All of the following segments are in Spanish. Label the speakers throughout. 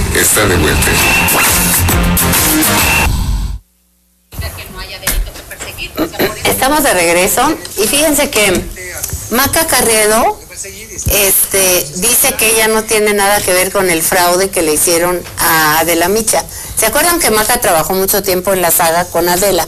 Speaker 1: está de vuelta.
Speaker 2: Estamos de regreso y fíjense que Maca Carriedo dice que ella no tiene nada que ver con el fraude que le hicieron a Adela Micha. ¿Se acuerdan que Maca trabajó mucho tiempo en la saga con Adela?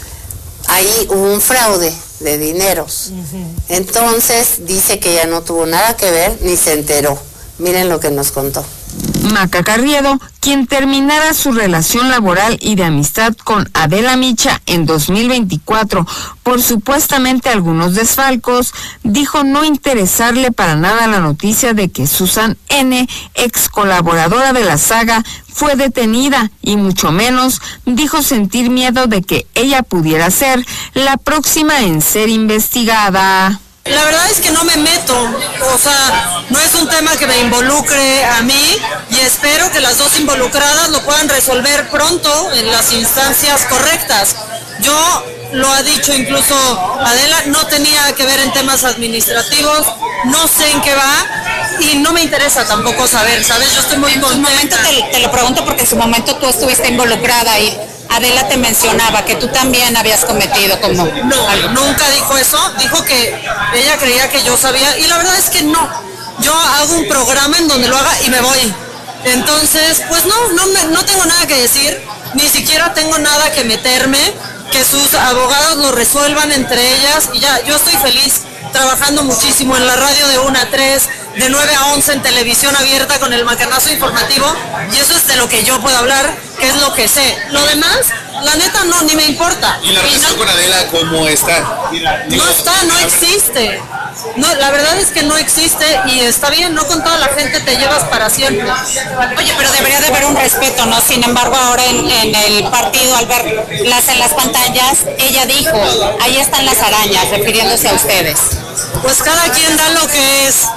Speaker 2: Ahí hubo un fraude de dineros. Entonces dice que ella no tuvo nada que ver ni se enteró. Miren lo que nos contó.
Speaker 3: Maca Carriedo, quien terminara su relación laboral y de amistad con Adela Micha en 2024 por supuestamente algunos desfalcos, dijo no interesarle para nada la noticia de que Susan N., ex colaboradora de la saga, fue detenida y mucho menos dijo sentir miedo de que ella pudiera ser la próxima en ser investigada.
Speaker 4: La verdad es que no me meto, o sea, no es un tema que me involucre a mí y espero que las dos involucradas lo puedan resolver pronto en las instancias correctas. Yo lo ha dicho incluso Adela, no tenía que ver en temas administrativos, no sé en qué va y no me interesa tampoco saber, ¿sabes? Yo estoy muy contenta.
Speaker 5: En su momento te lo pregunto porque en su momento tú estuviste involucrada y Adela te mencionaba que tú también habías cometido como...
Speaker 4: No, nunca dijo eso, dijo que ella creía que yo sabía y la verdad es que no. Yo hago un programa en donde lo haga y me voy. Entonces, pues no tengo nada que decir, ni siquiera tengo nada que meterme, que sus abogados lo resuelvan entre ellas y ya, yo estoy feliz trabajando muchísimo en la radio de 1 a 3, de 9 a 11 en televisión abierta con el macanazo informativo y eso es de lo que yo puedo hablar, que es lo que sé. Lo demás, la neta no, ni me importa.
Speaker 6: ¿Y la relación con Adela cómo está?
Speaker 4: No existe. No, la verdad es que no existe y está bien, no con toda la gente te llevas para siempre.
Speaker 5: Oye, pero debería de haber un respeto, ¿no? Sin embargo, ahora en el partido, al verlas en las pantallas, ella dijo, ahí están las arañas, refiriéndose a ustedes.
Speaker 4: Pues cada quien da lo que es,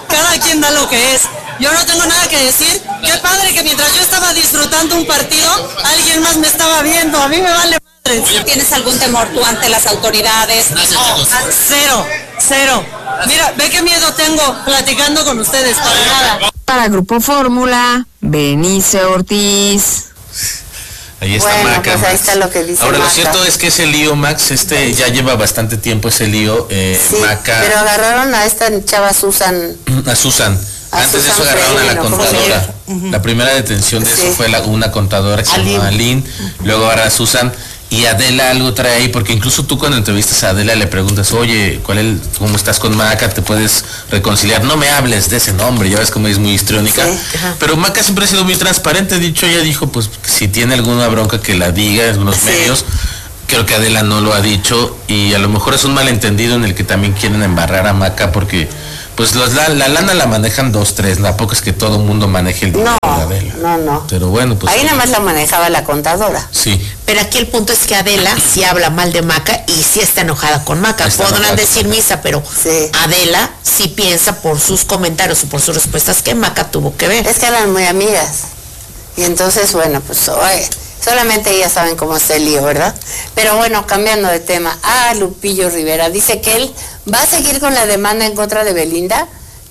Speaker 4: Yo no tengo nada que decir. Qué padre que mientras yo estaba disfrutando un partido, alguien más me estaba viendo. A mí me vale madre.
Speaker 5: ¿Tienes algún temor tú ante las autoridades?
Speaker 4: Cero. Mira, ve qué miedo tengo platicando con ustedes, para nada.
Speaker 3: Para Grupo Fórmula, Benice Ortiz.
Speaker 7: Ahí está Maca.
Speaker 2: Pues ahí está lo que dice
Speaker 7: Ahora,
Speaker 2: Maca.
Speaker 7: lo cierto es que ese lío, Max, ya lleva bastante tiempo ese lío.
Speaker 2: Sí,
Speaker 7: Maca.
Speaker 2: pero agarraron a esta chava Susan.
Speaker 7: A Susan. Antes de eso agarraron a la contadora. La primera detención de eso fue una contadora que se llama Aline. Luego ahora a Susan. Y Adela algo trae ahí, porque incluso tú cuando entrevistas a Adela le preguntas, oye, ¿cómo estás con Maca? ¿Te puedes reconciliar? No me hables de ese nombre, ya ves cómo es muy histriónica. Sí, pero Maca siempre ha sido muy transparente, ella dijo, pues, si tiene alguna bronca que la diga en los medios. Creo que Adela no lo ha dicho y a lo mejor es un malentendido en el que también quieren embarrar a Maca porque pues la lana la manejan 2, 3, tampoco es que todo el mundo maneje el dinero de Adela.
Speaker 2: No.
Speaker 7: Pero bueno, pues...
Speaker 2: Ahí nada más la manejaba la contadora.
Speaker 7: Sí.
Speaker 8: Pero aquí el punto es que Adela sí habla mal de Maca y sí está enojada con Maca. Podrán decir misa, pero Adela sí piensa por sus comentarios o por sus respuestas que Maca tuvo que ver.
Speaker 2: Es que eran muy amigas. Y entonces, bueno, pues... solamente ellas saben cómo es el lío, ¿verdad? Pero bueno, cambiando de tema. Lupillo Rivera dice que él va a seguir con la demanda en contra de Belinda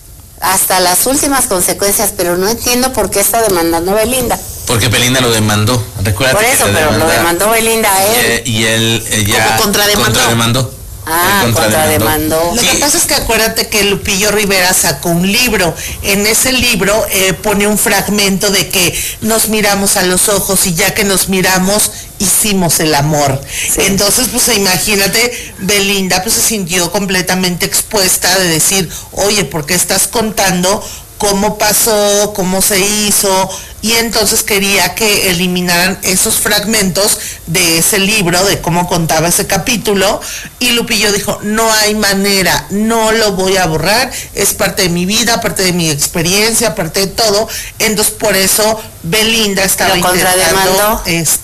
Speaker 2: hasta las últimas consecuencias, pero no entiendo por qué está demandando Belinda.
Speaker 7: Porque Belinda lo demandó. Recuerda.
Speaker 2: Por eso, pero lo demandó Belinda a él.
Speaker 7: Y él ya
Speaker 8: ¿cómo contrademandó?
Speaker 2: Contrademandó.
Speaker 8: Lo que pasa es que acuérdate que Lupillo Rivera sacó un libro. En ese libro pone un fragmento de que nos miramos a los ojos y ya que nos miramos hicimos el amor. Entonces, pues imagínate, Belinda pues se sintió completamente expuesta de decir, oye, ¿por qué estás contando cómo pasó, cómo se hizo? Y entonces quería que eliminaran esos fragmentos de ese libro, de cómo contaba ese capítulo, y Lupillo dijo, no hay manera, no lo voy a borrar, es parte de mi vida, parte de mi experiencia, parte de todo. Entonces por eso Belinda estaba
Speaker 2: intentando,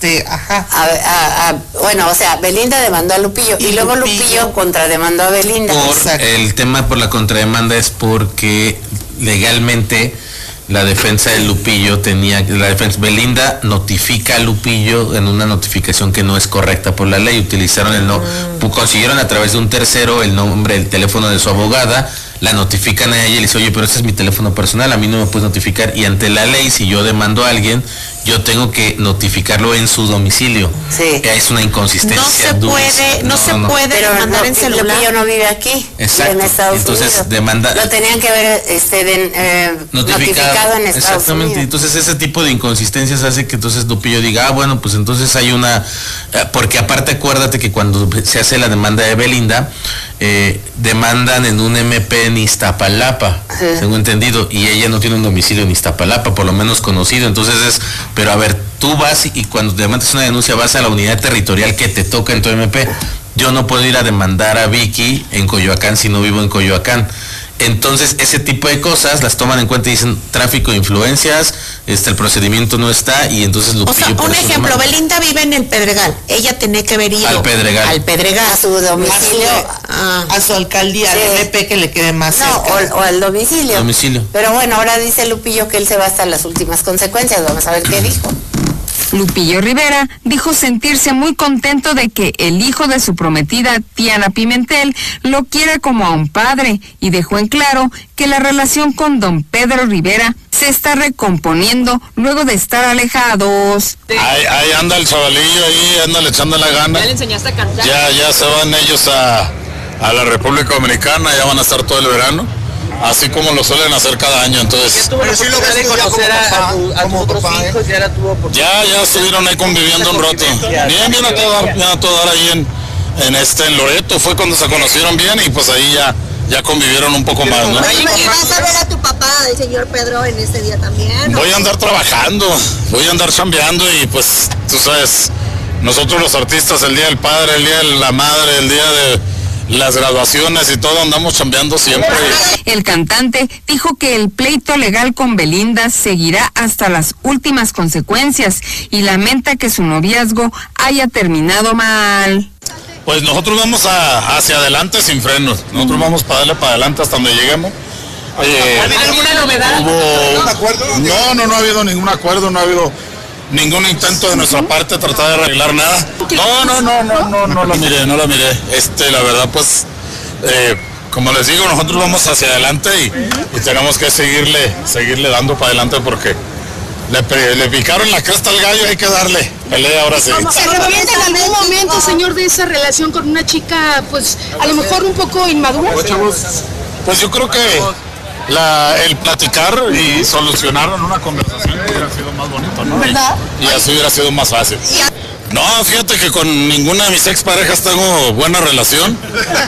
Speaker 2: bueno, o sea, Belinda demandó a Lupillo y luego Lupillo contrademandó a Belinda.
Speaker 7: El tema por la contrademanda es porque legalmente la defensa de Lupillo Belinda notifica a Lupillo en una notificación que no es correcta por la ley. Utilizaron consiguieron a través de un tercero el nombre, el teléfono de su abogada, la notifican a ella y le dice, oye, pero este es mi teléfono personal, a mí no me puedes notificar, y ante la ley, si yo demando a alguien, yo tengo que notificarlo en su domicilio.
Speaker 2: Sí.
Speaker 7: Es una inconsistencia.
Speaker 8: No se puede
Speaker 2: pero
Speaker 8: demandar en celular.
Speaker 2: Lupillo no vive aquí.
Speaker 7: Exacto.
Speaker 2: En Estados Unidos.
Speaker 7: Lo
Speaker 2: tenían que haber notificado en Estados
Speaker 7: exactamente.
Speaker 2: Unidos.
Speaker 7: Entonces ese tipo de inconsistencias hace que entonces Lupillo diga, bueno, pues entonces hay una, porque aparte acuérdate que cuando se hace la demanda de Belinda, demandan en un MP en Iztapalapa, tengo entendido, y ella no tiene un domicilio en Iztapalapa, por lo menos conocido. Entonces pero a ver, tú vas y cuando demandas una denuncia vas a la unidad territorial que te toca en tu MP. Yo no puedo ir a demandar a Vicky en Coyoacán si no vivo en Coyoacán. Entonces ese tipo de cosas las toman en cuenta y dicen tráfico de influencias, el procedimiento no está, y entonces Lupillo.
Speaker 8: O sea, un ejemplo, Belinda vive en el Pedregal, ella tenía que haber ido
Speaker 7: al Pedregal,
Speaker 2: a su domicilio,
Speaker 8: a su alcaldía, al MP que le quede más cerca.
Speaker 2: O al domicilio. Pero bueno, ahora dice Lupillo que él se va hasta las últimas consecuencias. Vamos a ver qué dijo.
Speaker 3: Lupillo Rivera dijo sentirse muy contento de que el hijo de su prometida, Tiana Pimentel, lo quiere como a un padre, y dejó en claro que la relación con don Pedro Rivera se está recomponiendo luego de estar alejados.
Speaker 1: Ahí anda el chavalillo, ahí anda le echando la gana.
Speaker 9: ¿Ya le enseñaste a cantar?
Speaker 1: Ya se van ellos a la República Dominicana, ya van a estar todo el verano, así como lo suelen hacer cada año. Entonces, ya estuvieron ahí conviviendo un rato. Bien a todo dar ahí en Loreto, fue cuando se conocieron bien, y pues ahí ya convivieron un poco más, ¿no?
Speaker 9: ¿Vas a ver a tu papá, el señor Pedro, en este día también?
Speaker 1: Voy a andar trabajando, voy a andar chambeando, y pues tú sabes, nosotros los artistas, el día del padre, el día de la madre, el día de las graduaciones y todo, andamos chambeando siempre.
Speaker 3: El cantante dijo que el pleito legal con Belinda seguirá hasta las últimas consecuencias y lamenta que su noviazgo haya terminado mal.
Speaker 1: Pues nosotros vamos hacia adelante sin frenos, nosotros vamos para darle para adelante hasta donde lleguemos.
Speaker 9: ¿Alguna novedad?
Speaker 1: ¿Un acuerdo? No ha habido ningún acuerdo, no ha habido ningún intento de nuestra parte de tratar de arreglar nada. No la miré. La verdad, pues, como les digo, nosotros vamos hacia adelante y tenemos que seguirle dando para adelante, porque le picaron la cresta al gallo, hay que darle pelea ahora sí.
Speaker 9: ¿Se arrepiente en algún momento, señor, de esa relación con una chica, pues, a lo mejor un poco inmadura?
Speaker 1: Pues yo creo que el platicar y solucionar en una conversación hubiera sido más bonito, ¿no?
Speaker 9: ¿Verdad?
Speaker 1: Y así hubiera sido más fácil. No, fíjate que con ninguna de mis exparejas tengo buena relación.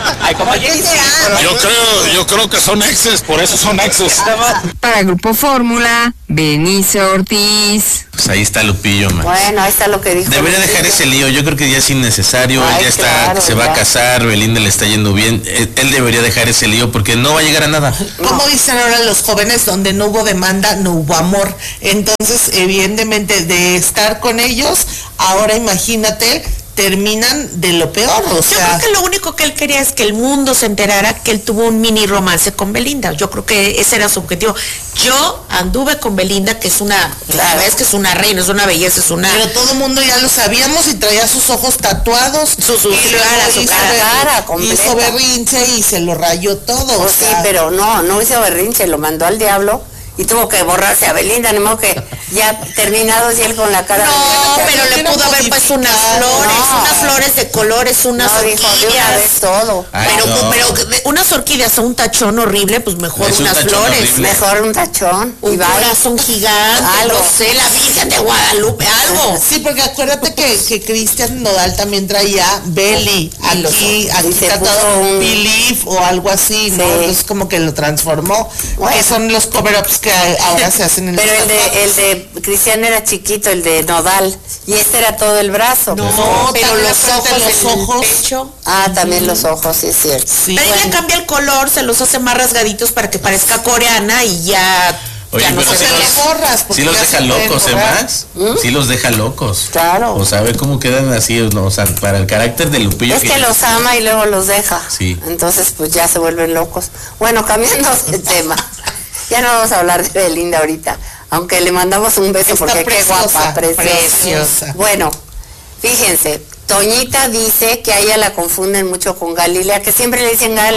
Speaker 1: Yo creo que son exes, por eso son exes.
Speaker 3: Para Grupo Fórmula, Benicio Ortiz.
Speaker 7: Pues ahí está Lupillo, man.
Speaker 2: Bueno, ahí está lo que dijo.
Speaker 7: Debería dejar ese lío, yo creo que ya es innecesario. Él ya está, claro, se va a casar, Belinda le está yendo bien. Él debería dejar ese lío porque no va a llegar a nada.
Speaker 8: Como dicen ahora los jóvenes, donde no hubo demanda, no hubo amor. Entonces, evidentemente, de estar con ellos, ahora imagínate, terminan de lo peor. O sea,
Speaker 10: yo creo que lo único que él quería es que el mundo se enterara que él tuvo un mini romance con Belinda. Yo creo que ese era su objetivo. Yo anduve con Belinda, que es una, la verdad es que es una reina, es una belleza, es una...
Speaker 8: Pero todo el mundo ya lo sabíamos, y traía sus ojos tatuados,
Speaker 10: su cara completa.
Speaker 8: Hizo berrinche y se lo rayó todo.
Speaker 2: Pues sí, pero no hizo berrinche, lo mandó al diablo. Y tuvo que borrarse a Belinda, ni modo que ya terminados y él con la cara...
Speaker 10: No, pero le pudo haber puesto unas flores de colores, unas orquídeas.
Speaker 2: Todo.
Speaker 10: Pero unas orquídeas o un tachón horrible, pues mejor unas flores.
Speaker 2: Horrible. Mejor un tachón.
Speaker 10: Un corazón gigante, no sé, la Virgen de Guadalupe, algo.
Speaker 8: Sí, porque acuérdate que Cristian Nodal también traía Belly, aquí tratado un Believe o algo así, ¿no? Entonces como que lo transformó. Que son los cover-ups que ahora se hacen en
Speaker 2: pero el de Cristian era chiquito, el de Nodal, y este era todo el brazo.
Speaker 10: No, pero los ojos.
Speaker 2: Pecho. Ah, también los ojos, sí es cierto.
Speaker 10: Sí. Pero ella cambia el color, se los hace más rasgaditos para que parezca coreana y ya...
Speaker 7: Oye,
Speaker 10: ya no
Speaker 7: pero sí los deja locos, más. Sí los deja locos.
Speaker 2: Claro.
Speaker 7: O sea, ve cómo quedan así, ¿no? O sea, para el carácter de Lupillo.
Speaker 2: Es que los ama y luego los deja.
Speaker 7: Sí.
Speaker 2: Entonces, pues ya se vuelven locos. Bueno, cambiando de tema. Ya no vamos a hablar de Belinda ahorita, aunque le mandamos un beso. Está porque preciosa, qué guapa, preciosa. Bueno, fíjense, Toñita dice que a ella la confunden mucho con Galilea, que siempre le dicen Gali.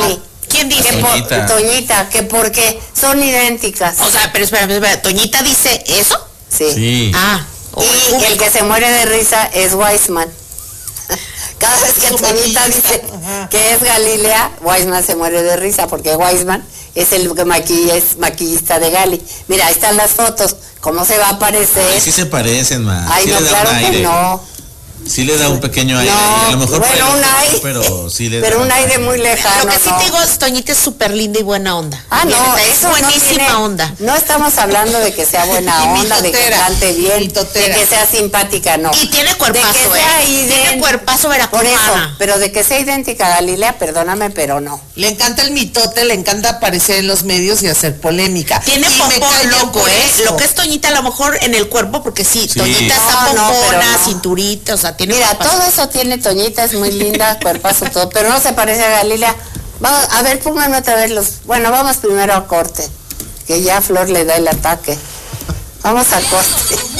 Speaker 10: ¿Quién dice?
Speaker 2: Toñita, que porque son idénticas.
Speaker 10: O sea, pero espera, ¿Toñita dice eso?
Speaker 2: Sí.
Speaker 10: Ah.
Speaker 2: Y el que se muere de risa es Wiseman. Cada vez que Toñita dice que es Galilea, Wiseman se muere de risa porque Wiseman es el que es maquillista de Gali. Mira, ahí están las fotos. ¿Cómo se va a parecer?
Speaker 11: Ay, sí se parecen, ma.
Speaker 2: Ay,
Speaker 11: sí
Speaker 2: no, claro que no.
Speaker 11: Sí le da un pequeño aire.
Speaker 2: No,
Speaker 11: a lo mejor
Speaker 2: bueno, un aire.
Speaker 11: Pero sí le
Speaker 2: pero
Speaker 11: da
Speaker 2: un aire muy lejano.
Speaker 10: Lo que sí te digo es Toñita es súper linda y buena onda.
Speaker 2: Ah, no,
Speaker 10: es buenísima onda.
Speaker 2: No estamos hablando de que sea buena onda, de que cante bien, de que sea simpática, no.
Speaker 10: Y tiene cuerpazo,
Speaker 2: de que sea
Speaker 10: tiene cuerpazo veracruzana.
Speaker 2: Por eso, pero de que sea idéntica a Galilea, perdóname, pero no.
Speaker 8: Le encanta el mitote, le encanta aparecer en los medios y hacer polémica.
Speaker 10: Tiene popón loco, Lo que es Toñita a lo mejor en el cuerpo, porque sí. Toñita está pompona, cinturita, o sea, tiene
Speaker 2: Mira, todo eso tiene Toñita, es muy linda, cuerpazo, todo, pero no se parece a Galilea. Vamos, a ver, pónganme otra vez bueno, vamos primero a corte, que ya Flor le da el ataque. Vamos al corte.